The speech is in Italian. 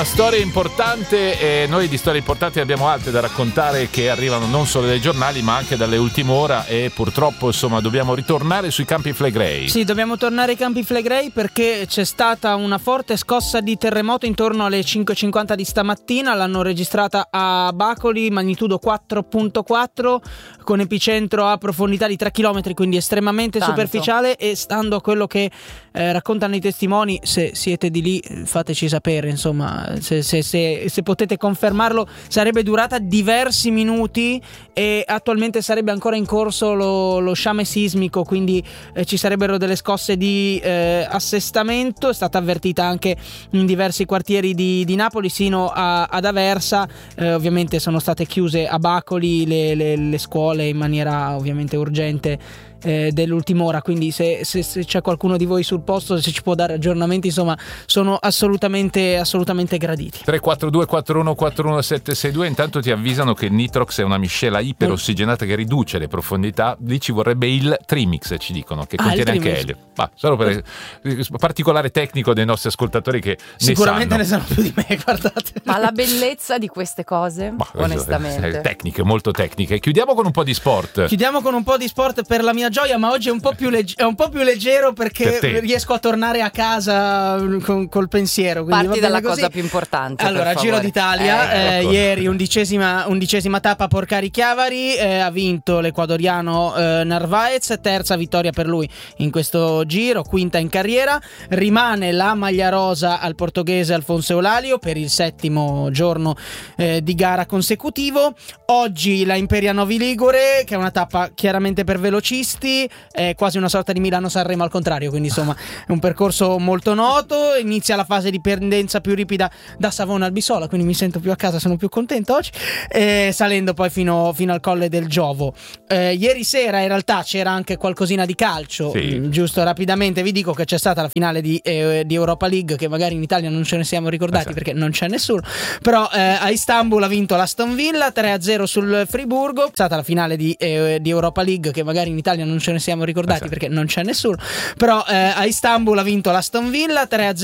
Storia importante, e noi di storie importanti abbiamo altre da raccontare che arrivano non solo dai giornali ma anche dalle ultime ore, e purtroppo insomma dobbiamo ritornare sui Campi Flegrei. Sì, dobbiamo tornare ai Campi Flegrei perché c'è stata una forte scossa di terremoto intorno alle 5:50 di stamattina. L'hanno registrata a Bacoli, magnitudo 4.4, con epicentro a profondità di 3 km, quindi estremamente superficiale. E stando a quello che raccontano i testimoni, se siete di lì fateci sapere, insomma, se potete confermarlo, sarebbe durata diversi minuti e attualmente sarebbe ancora in corso lo sciame sismico, quindi ci sarebbero delle scosse di assestamento. È stata avvertita anche in diversi quartieri di Napoli sino ad Aversa. Ovviamente sono state chiuse a Bacoli le scuole in maniera ovviamente urgente dell'ultima ora, quindi se c'è qualcuno di voi sul posto, se ci può dare aggiornamenti, insomma, sono assolutamente graditi. 342 41 41 762. Intanto ti avvisano che il nitrox è una miscela iperossigenata che riduce le profondità. Lì ci vorrebbe il Trimix, ci dicono, che contiene anche elio. Solo per particolare tecnico dei nostri ascoltatori che sicuramente ne sanno più di me, guardate. Ma la bellezza di queste cose, onestamente, tecniche, molto tecniche. Chiudiamo con un po' di sport per la mia gioia, ma oggi è un po' più leggero perché riesco a tornare a casa col pensiero. Parti dalla cosa più importante. Allora, Giro d'Italia, ieri undicesima tappa Porcari-Chiavari, ha vinto l'ecuadoriano Narvaez, terza vittoria per lui in questo giro, quinta in carriera. Rimane la maglia rosa al portoghese Alfonso Eulalio per il 7° giorno di gara consecutivo. Oggi la Imperia Novi Ligure, che è una tappa chiaramente per velocisti, è quasi una sorta di Milano-Sanremo al contrario, quindi insomma è un percorso molto noto. Inizia la fase di pendenza più ripida da Savona al Bissola, quindi mi sento più a casa, sono più contento oggi, salendo poi fino al Colle del Giovo. Ieri sera in realtà c'era anche qualcosina di calcio, giusto rapidamente vi dico che c'è stata la finale di Europa League, che magari in Italia non ce ne siamo ricordati perché non c'è nessuno, però a Istanbul ha vinto l'Aston Villa 3-0 sul Friburgo. È stata la finale di Europa League, che magari in Italia non ce ne siamo ricordati perché non c'è nessuno, però a Istanbul ha vinto l'Aston Villa 3-0